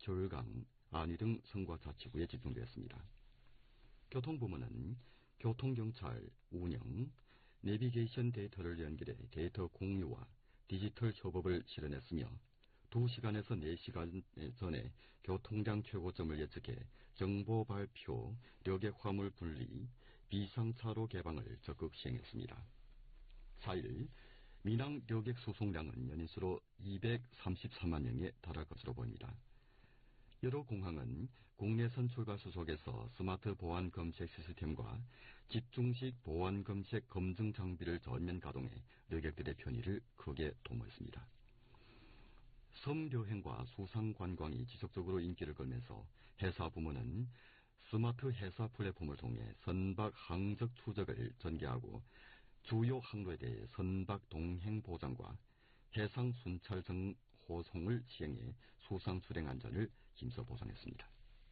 저울강, 안위 등 성곽자치구에 집중되었습니다. 교통부문은 교통경찰, 운영, 내비게이션 데이터를 연결해 데이터 공유와 디지털 협업을 실현했으며 2시간에서 4시간 전에 교통량 최고점을 예측해 정보 발표, 력의 화물 분리, 비상차로 개방을 적극 시행했습니다. 4일 민항 력액 수송량은 연인수로 233만 명에 달할 것으로 보입니다. 여러 공항은 국내선 출발 수속에서 스마트 보안 검색 시스템과 집중식 보안 검색 검증 장비를 전면 가동해 력액들의 편의를 크게 도모했습니다. 섬여행과 수상관광이 지속적으로 인기를 끌면서 해사 부문은 스마트 해사 플랫폼을 통해 선박 항적 추적을 전개하고 주요 항로에 대해 선박 동행 보장과 해상 순찰 등 호송을 시행해 수상 출행 안전을 힘써 보장했습니다.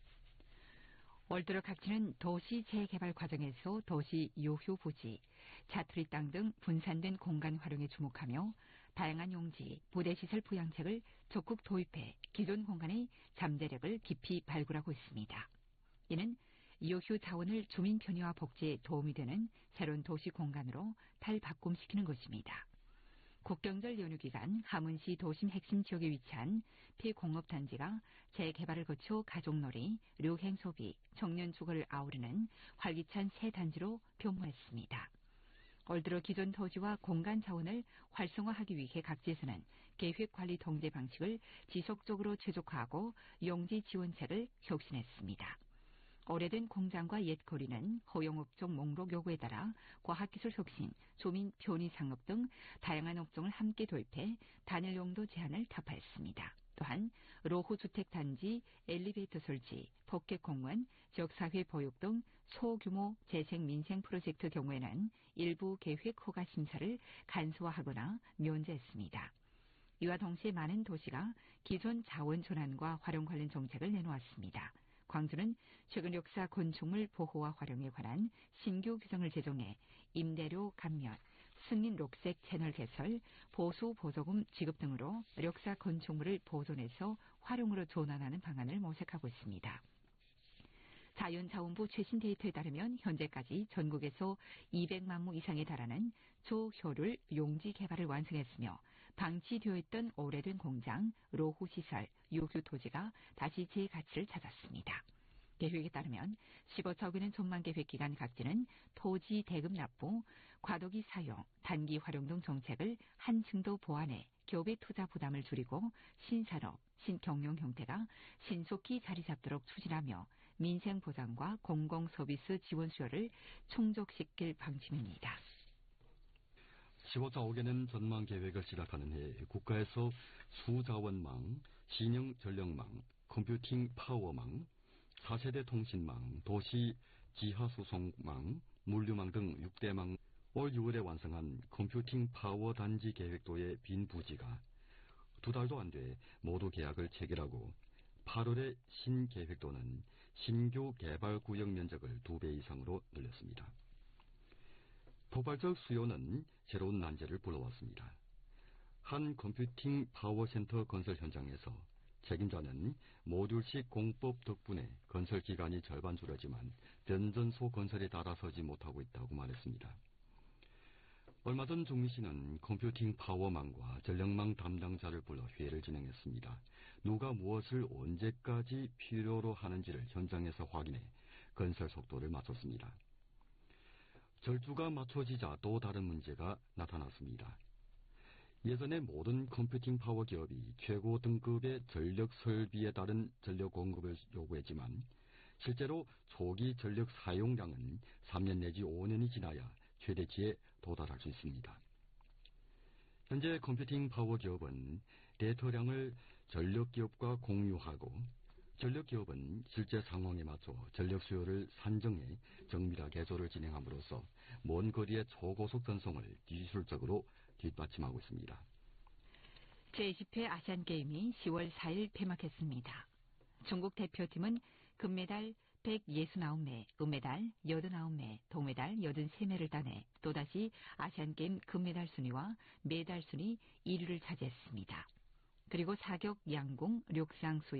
올 들어 각지는 도시 재개발 과정에서 도시 요휴 부지, 자투리 땅 등 분산된 공간 활용에 주목하며 다양한 용지, 부대시설 부양책을 적극 도입해 기존 공간의 잠재력을 깊이 발굴하고 있습니다. 이는 요휴 자원을 주민 편의와 복지에 도움이 되는 새로운 도시 공간으로 탈바꿈시키는 것입니다. 국경절 연휴 기간 함은시 도심 핵심 지역에 위치한 피공업단지가 재개발을 거쳐 가족놀이, 류행소비, 청년 주거를 아우르는 활기찬 새 단지로 변모했습니다. 올 들어 기존 토지와 공간 자원을 활성화하기 위해 각지에서는 계획관리 통제 방식을 지속적으로 최적화하고 용지 지원책을 혁신했습니다. 오래된 공장과 옛 거리는 허용업종 목록 요구에 따라 과학기술 혁신, 주민 편의 상업 등 다양한 업종을 함께 도입해 단일 용도 제한을 타파했습니다. 또한 로후주택단지, 엘리베이터 설치, 포켓 공무원, 지역사회 보육 등 소규모 재생 민생 프로젝트 경우에는 일부 계획 허가 심사를 간소화하거나 면제했습니다. 이와 동시에 많은 도시가 기존 자원 전환과 활용 관련 정책을 내놓았습니다. 광주는 최근 역사 건축물 보호와 활용에 관한 신규 규정을 제정해 임대료 감면, 승인 녹색 채널 개설, 보수 보조금 지급 등으로 역사 건축물을 보존해서 활용으로 전환하는 방안을 모색하고 있습니다. 자연자원부 최신 데이터에 따르면 현재까지 전국에서 200만 무 이상에 달하는 초효율 용지 개발을 완성했으며 방치되어 있던 오래된 공장, 로후시설, 요휴 토지가 다시 재가치를 찾았습니다. 계획에 따르면 15척이는 전망계획 기간 각지는 토지 대금 납부, 과도기 사용, 단기 활용 등 정책을 한층 더 보완해 기업의 투자 부담을 줄이고 신산업, 신경영 형태가 신속히 자리 잡도록 추진하며 민생 보장과 공공서비스 지원 수요를 충족시킬 방침입니다. 15차 5개년 전망 계획을 시작하는 해 국가에서 수자원망, 신형 전력망, 컴퓨팅 파워망, 4세대 통신망, 도시 지하수송망, 물류망 등 6대망 올 6월에 완성한 컴퓨팅 파워 단지 계획도의 빈 부지가 2달도 안 돼 모두 계약을 체결하고 8월에 신계획도는 신규 개발구역 면적을 2배 이상으로 늘렸습니다. 폭발적 수요는 새로운 난제를 불러왔습니다. 한 컴퓨팅 파워센터 건설 현장에서 책임자는 모듈식 공법 덕분에 건설 기간이 절반 줄었지만 변전소 건설에 달아서지 못하고 있다고 말했습니다. 얼마 전 중미시는 컴퓨팅 파워망과 전력망 담당자를 불러 회의를 진행했습니다. 누가 무엇을 언제까지 필요로 하는지를 현장에서 확인해 건설 속도를 맞췄습니다. 절주가 맞춰지자 또 다른 문제가 나타났습니다. 예전에 모든 컴퓨팅 파워 기업이 최고 등급의 전력 설비에 따른 전력 공급을 요구했지만 실제로 초기 전력 사용량은 3년 내지 5년이 지나야 최대치에 도달할 수 있습니다. 현재 컴퓨팅 파워 기업은 데이터량을 전력 기업과 공유하고 전력 기업은 실제 상황에 맞춰 전력 수요를 산정해 정밀화 개조를 진행함으로써 먼 거리의 초고속 전송을 기술적으로 뒷받침하고 있습니다. 제20회 아시안게임이 10월 4일 폐막했습니다. 중국 대표팀은 금메달 169매, 은메달 89매, 동메달 83매를 따내 또다시 아시안게임 금메달 순위와 메달 순위 1위를 차지했습니다. 그리고 사격, 양궁, 륙상 수영,